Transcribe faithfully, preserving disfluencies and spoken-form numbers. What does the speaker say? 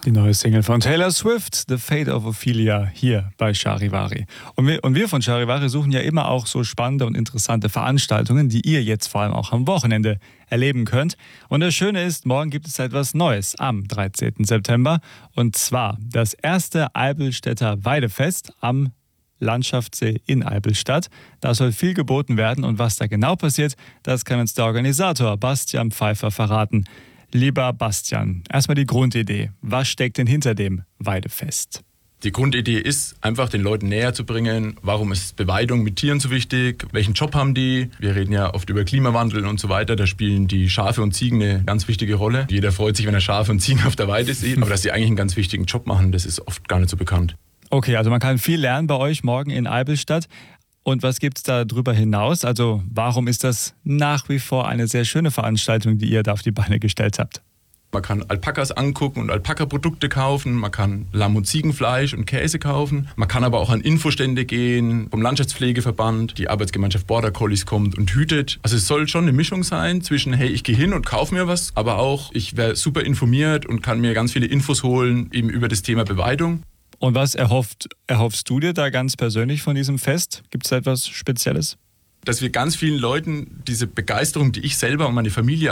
Die neue Single von Taylor Swift, The Fate of Ophelia, hier bei Charivari. Und wir, und wir von Charivari suchen ja immer auch so spannende und interessante Veranstaltungen, die ihr jetzt vor allem auch am Wochenende erleben könnt. Und das Schöne ist, morgen gibt es etwas Neues am dreizehnten September. Und zwar das erste Eibelstädter Weidefest am Landschaftssee in Eibelstadt. Da soll viel geboten werden und was da genau passiert, das kann uns der Organisator Bastian Pfeiffer verraten. Lieber Bastian, erstmal die Grundidee. Was steckt denn hinter dem Weidefest? Die Grundidee ist, einfach den Leuten näher zu bringen, warum ist Beweidung mit Tieren so wichtig, welchen Job haben die. Wir reden ja oft über Klimawandel und so weiter, da spielen die Schafe und Ziegen eine ganz wichtige Rolle. Jeder freut sich, wenn er Schafe und Ziegen auf der Weide sieht, aber dass sie eigentlich einen ganz wichtigen Job machen, das ist oft gar nicht so bekannt. Okay, also man kann viel lernen bei euch morgen in Eibelstadt. Und was gibt es da drüber hinaus? Also warum ist das nach wie vor eine sehr schöne Veranstaltung, die ihr da auf die Beine gestellt habt? Man kann Alpakas angucken und Alpaka-Produkte kaufen, man kann Lamm- und Ziegenfleisch und Käse kaufen. Man kann aber auch an Infostände gehen, vom Landschaftspflegeverband, die Arbeitsgemeinschaft Border Collies kommt und hütet. Also es soll schon eine Mischung sein zwischen, hey, ich gehe hin und kaufe mir was, aber auch, ich wäre super informiert und kann mir ganz viele Infos holen, eben über das Thema Beweidung. Und was erhofft, erhoffst du dir da ganz persönlich von diesem Fest? Gibt es da etwas Spezielles? Dass wir ganz vielen Leuten diese Begeisterung, die ich selber und meine Familie